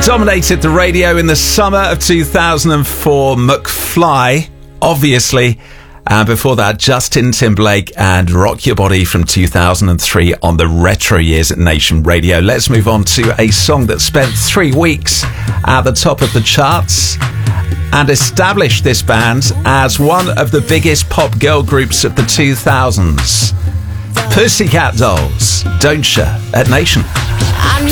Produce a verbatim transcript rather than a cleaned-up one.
Dominated the radio in the summer of two thousand four. McFly, obviously. And before that, Justin Timberlake and Rock Your Body from two thousand three on the retro years at Nation Radio. Let's move on to a song that spent three weeks at the top of the charts and established this band as one of the biggest pop girl groups of the two thousands. Pussycat Dolls, Don't Ya, at Nation.